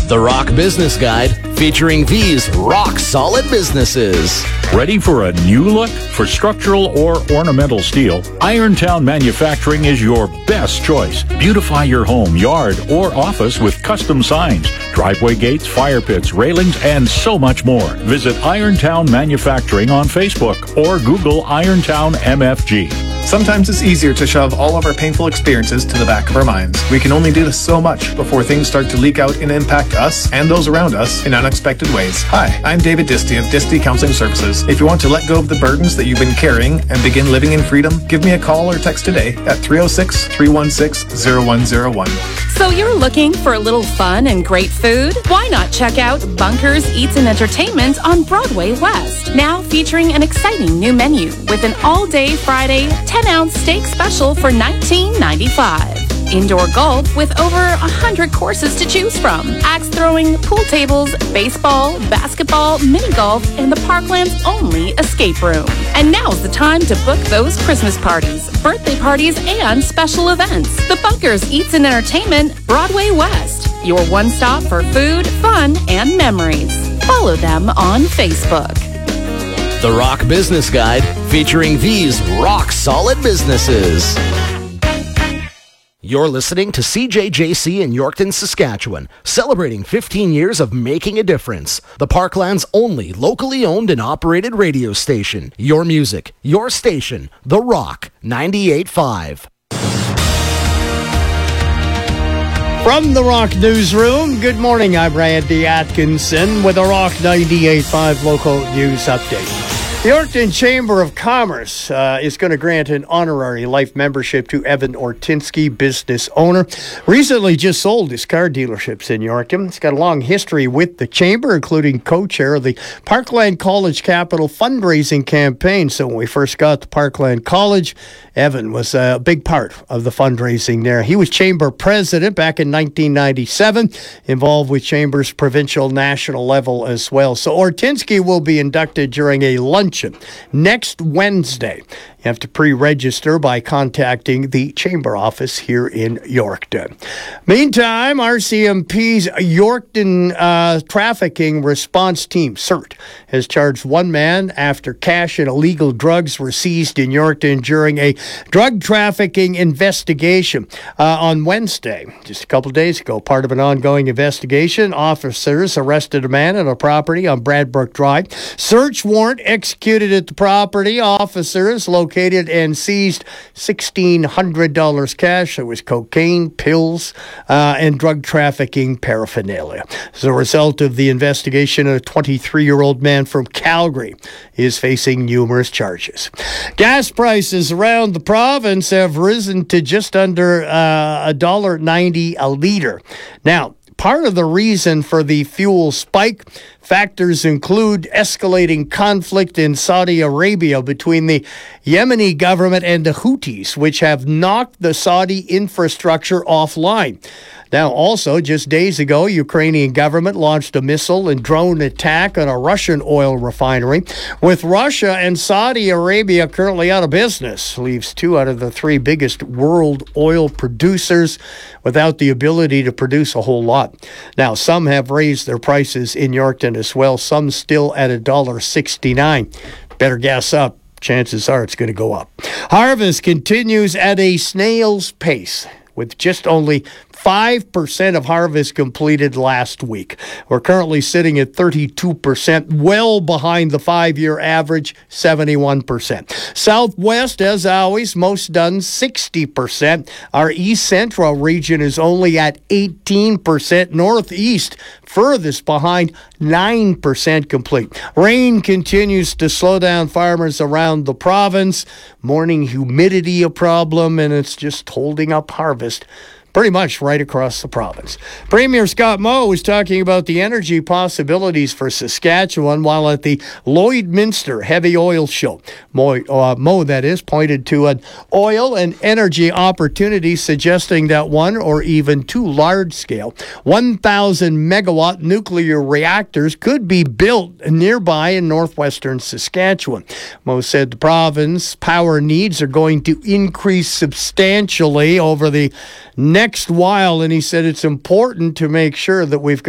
The Rock Business Guide, featuring these rock-solid businesses. Ready for a new look? For structural or ornamental steel, Irontown Manufacturing is your best choice. Beautify your home, yard, or office with custom signs, driveway gates, fire pits, railings, and so much more. Visit Irontown Manufacturing on Facebook or Google Irontown MFG. Sometimes it's easier to shove all of our painful experiences to the back of our minds. We can only do so much before things start to leak out and impact us and those around us in unexpected ways. Hi, I'm David Disty of Disty Counseling Services. If you want to let go of the burdens that you've been carrying and begin living in freedom, give me a call or text today at 306-316-0101. So you're looking for a little fun and great food? Why not check out Bunkers Eats and Entertainment on Broadway West? Now featuring an exciting new menu with an all-day Friday 10-ounce steak special for $19.95. Indoor golf with over 100 courses to choose from. Axe throwing, pool tables, baseball, basketball, mini golf, and the Parkland's only escape room. And now's the time to book those Christmas parties, birthday parties, and special events. The Bunkers Eats and Entertainment, Broadway West. Your one-stop for food, fun, and memories. Follow them on Facebook. The Rock Business Guide, featuring these rock-solid businesses. You're listening to CJJC in Yorkton, Saskatchewan, celebrating 15 years of making a difference. The Parkland's only locally owned and operated radio station. Your music, your station, The Rock 98.5. From the Rock Newsroom, good morning. I'm Randy Atkinson with a Rock 98.5 local news update. The Yorkton Chamber of Commerce is going to grant an honorary life membership to Evan Ortinsky, business owner. Recently just sold his car dealerships in Yorkton. He's got a long history with the Chamber, including co-chair of the Parkland College Capital fundraising campaign. So when we first got to Parkland College, Evan was a big part of the fundraising there. He was Chamber president back in 1997, involved with Chamber's provincial, national level as well. So Ortinsky will be inducted during a luncheon next Wednesday. You have to pre-register by contacting the Chamber office here in Yorkton. Meantime, RCMP's Yorkton Trafficking Response Team, CERT, has charged one man after cash and illegal drugs were seized in Yorkton during a drug trafficking investigation on Wednesday, just a couple days ago. Part of an ongoing investigation, officers arrested a man at a property on Bradbrook Drive. Search warrant executed at the property. Officers located and seized $1,600 cash. There was cocaine, pills, and drug trafficking paraphernalia. As a result of the investigation, a 23-year-old man from Calgary is facing numerous charges. Gas prices around the province have risen to just under $1.90 a litre. Now, part of the reason for the fuel spike, factors include escalating conflict in Saudi Arabia between the Yemeni government and the Houthis, which have knocked the Saudi infrastructure offline. Now, also, just days ago, Ukrainian government launched a missile and drone attack on a Russian oil refinery. With Russia and Saudi Arabia currently out of business, leaves two out of the three biggest world oil producers without the ability to produce a whole lot. Now, some have raised their prices in Yorkton as well, some still at $1.69. Better gas up. Chances are it's going to go up. Harvest continues at a snail's pace, with just only 5% of harvest completed last week. We're currently sitting at 32%, well behind the 5-year average, 71%. Southwest, as always, most done, 60%. Our East Central region is only at 18%. Northeast, furthest behind, 9% complete. Rain continues to slow down farmers around the province. Morning humidity a problem, and it's just holding up harvest pretty much right across the province. Premier Scott Moe was talking about the energy possibilities for Saskatchewan while at the Lloydminster Heavy Oil Show. Moe, that is, pointed to an oil and energy opportunity, suggesting that one or even two large-scale 1,000-megawatt nuclear reactors could be built nearby in northwestern Saskatchewan. Moe said the province power needs are going to increase substantially over the next while, and he said it's important to make sure that we've got